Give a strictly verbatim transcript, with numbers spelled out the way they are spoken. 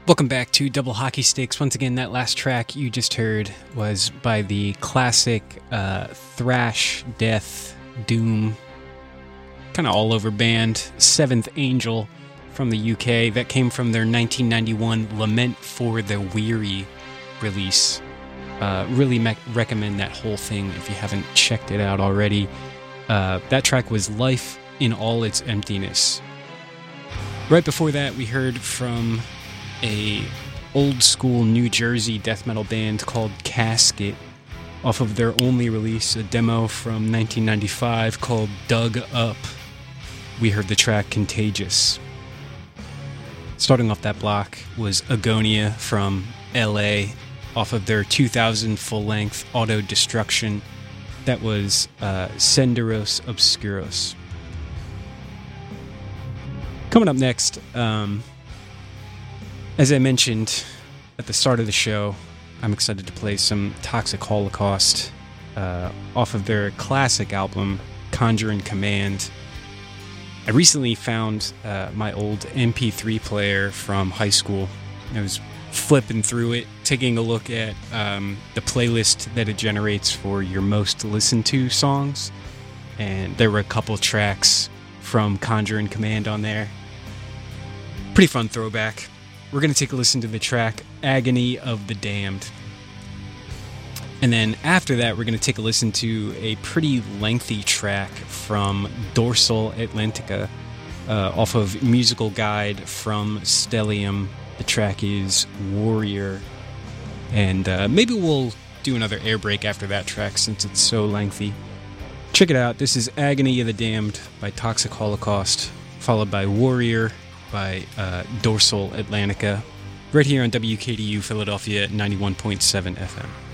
Welcome back to Double Hockey Sticks. Once again, that last track you just heard was by the classic uh, thrash, death, doom, kind of all-over band, Seventh Angel from the U K. That came from their nineteen ninety-one Lament for the Weary release. Uh, really me- recommend that whole thing if you haven't checked it out already. Uh, that track was Life in All Its Emptiness. Right before that, we heard from a old school New Jersey death metal band called Casket off of their only release, a demo from nineteen ninety-five called Dug Up. We heard the track Contagious. Starting off that block was Agonia from L A off of their two thousand full-length Auto Destruction. That was uh, Senderos Obscuros. Coming up next, um, as I mentioned at the start of the show, I'm excited to play some Toxic Holocaust uh, off of their classic album, Conjuring Command. I recently found uh, my old M P three player from high school. I was flipping through it, taking a look at um, the playlist that it generates for your most listened to songs, and there were a couple tracks from Conjuring Command on there. Pretty fun throwback. We're going to take a listen to the track Agony of the Damned. And then after that, we're going to take a listen to a pretty lengthy track from Dorsal Atlantica uh, off of Musical Guide from Stellium. The track is Warrior. And uh, maybe we'll do another air break after that track since it's so lengthy. Check it out. This is Agony of the Damned by Toxic Holocaust, followed by Warrior by uh, Dorsal Atlantica, right here on W K D U Philadelphia ninety-one point seven F M.